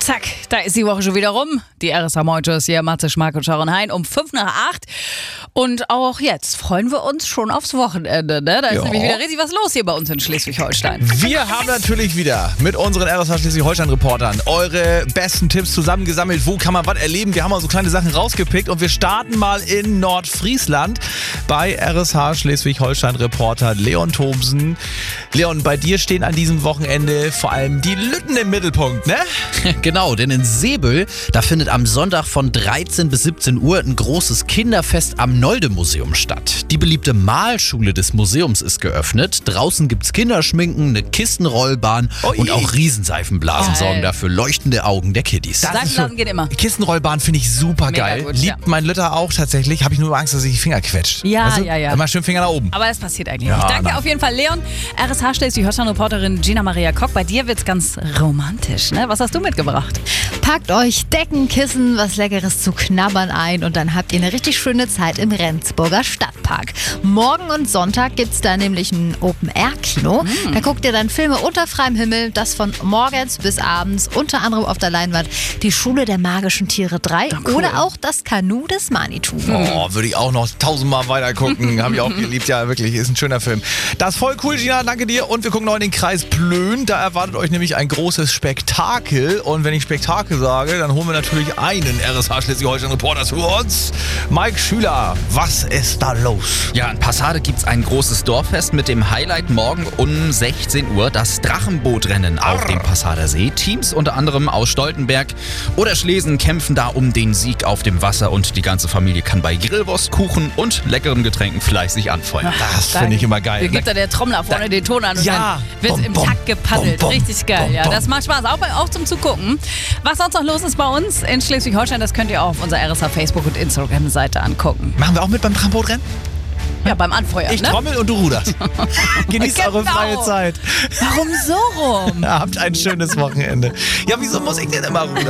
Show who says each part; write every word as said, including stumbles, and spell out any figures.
Speaker 1: Zack, da ist die Woche schon wieder rum. Die R S H ist hier, Matze Schmark und Sharon Hein um fünf nach acht. Und auch jetzt freuen wir uns schon aufs Wochenende. Ne? Da ist
Speaker 2: Ja.
Speaker 1: nämlich wieder richtig was los hier bei uns in Schleswig-Holstein.
Speaker 2: Wir haben natürlich wieder mit unseren R S H Schleswig-Holstein-Reportern eure besten Tipps zusammengesammelt. Wo kann man was erleben? Wir haben mal so kleine Sachen rausgepickt und wir starten mal in Nordfriesland bei R S H Schleswig-Holstein-Reporter Leon Thomsen. Leon, bei dir stehen an diesem Wochenende vor allem die Lütten im Mittelpunkt, ne?
Speaker 3: Genau, denn in Säbel, da findet am Sonntag von dreizehn bis siebzehn Uhr ein großes Kinderfest am Nolde-Museum statt. Die beliebte Malschule des Museums ist geöffnet. Draußen gibt's Kinderschminken, eine Kistenrollbahn
Speaker 2: Ui.
Speaker 3: und auch Riesenseifenblasen
Speaker 1: Geil.
Speaker 3: sorgen dafür leuchtende Augen der Kiddies.
Speaker 2: Das ist
Speaker 1: Seifenblasen
Speaker 2: schon-
Speaker 1: geht immer.
Speaker 2: Kistenrollbahn finde ich super
Speaker 1: Mega
Speaker 2: geil.
Speaker 1: gut,
Speaker 2: Liebt
Speaker 1: ja.
Speaker 2: mein Lütter auch tatsächlich. Habe ich nur Angst, dass sich die Finger quetscht.
Speaker 1: Ja,
Speaker 2: weißt du?
Speaker 1: ja, ja.
Speaker 2: Immer schön Finger nach oben.
Speaker 1: Aber das passiert eigentlich
Speaker 2: Ja,
Speaker 1: nicht. Danke
Speaker 2: nein.
Speaker 1: auf jeden Fall, Leon. R S H Schleswig-Holstein-Reporterin Gina Maria Kock. Bei dir wird's ganz romantisch, ne? Was hast du mitgebracht?
Speaker 4: Packt euch Decken, Kissen, was Leckeres zu knabbern ein und dann habt ihr eine richtig schöne Zeit im Rendsburger Stadtpark. Morgen und Sonntag gibt's da nämlich ein Open-Air-Kino. Da guckt ihr dann Filme unter freiem Himmel, das von morgens bis abends, unter anderem auf der Leinwand die Schule der magischen Tiere drei
Speaker 1: cool.
Speaker 4: oder auch das Kanu des Manitou.
Speaker 2: Oh, würde ich auch noch tausendmal weiter gucken. Habe ich auch geliebt. Ja, wirklich, ist ein schöner Film. Das ist voll cool, Gina. Danke dir. Und wir gucken noch in den Kreis Plön. Da erwartet euch nämlich ein großes Spektakel. Und wenn ich Spektakel sage, dann holen wir natürlich einen R S H Schleswig-Holstein-Reporter zu uns. Mike Schüler, was ist da los?
Speaker 5: Ja, in Passade gibt's ein großes Dorffest mit dem Highlight morgen um sechzehn Uhr, das Drachenbootrennen auf dem Passader See. Teams unter anderem aus Stoltenberg oder Schlesen kämpfen da um den Sieg auf dem Wasser und die ganze Familie kann bei Grillwurst, Kuchen und leckeren Getränken fleißig anfeuern.
Speaker 2: Das finde ich immer geil.
Speaker 1: Hier gibt da der Trommler vorne den Ton an und
Speaker 2: Ja.
Speaker 1: dann wird
Speaker 2: Bom,
Speaker 1: im
Speaker 2: bom,
Speaker 1: Takt gepaddelt.
Speaker 2: bom, bom,
Speaker 1: Richtig geil.
Speaker 2: bom,
Speaker 1: Ja,
Speaker 2: bom.
Speaker 1: das macht Spaß, auch, bei, auch zum Zugucken. Was sonst noch los ist bei uns in Schleswig-Holstein, das könnt ihr auch auf unserer R S H Facebook- und Instagram-Seite angucken.
Speaker 2: Machen wir auch mit beim Trampolin?
Speaker 1: Ja, beim Anfeuern,
Speaker 2: Ich
Speaker 1: ne?
Speaker 2: trommel und du ruderst. Genießt eure
Speaker 1: Genau.
Speaker 2: freie Zeit.
Speaker 1: Warum so rum?
Speaker 2: Habt ein schönes Wochenende. Ja, wieso muss ich denn immer rudern?